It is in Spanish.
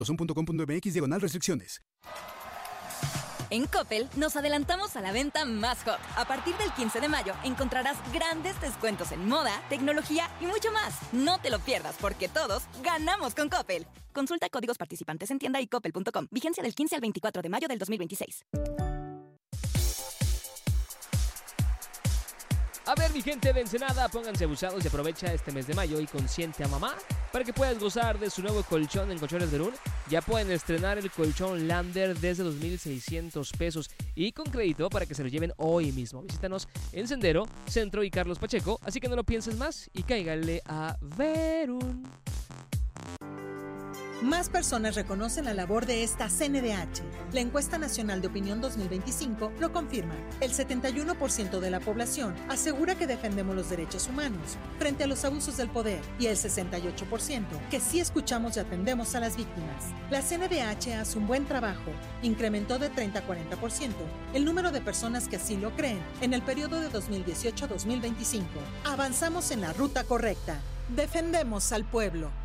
Zoom.com.mx/restricciones. En Coppel nos adelantamos a la venta más hot. A partir del 15 de mayo encontrarás grandes descuentos en moda, tecnología y mucho más. No te lo pierdas porque todos ganamos con Coppel. Consulta códigos participantes en tienda y coppel.com. Vigencia del 15 al 24 de mayo del 2026. A ver, mi gente de Ensenada, pónganse abusados y aprovecha este mes de mayo y consiente a mamá para que puedas gozar de su nuevo colchón en Colchones Verún. Ya pueden estrenar el colchón Lander desde 2,600 pesos y con crédito para que se lo lleven hoy mismo. Visítanos en Sendero, Centro y Carlos Pacheco, así que no lo pienses más y cáigale a Verún. Más personas reconocen la labor de esta CNDH. La encuesta nacional de opinión 2025 lo confirma. El 71% de la población asegura que defendemos los derechos humanos frente a los abusos del poder y el 68% que sí escuchamos y atendemos a las víctimas. La CNDH hace un buen trabajo. Incrementó de 30 a 40% el número de personas que así lo creen en el periodo de 2018 a 2025. Avanzamos en la ruta correcta. Defendemos al pueblo.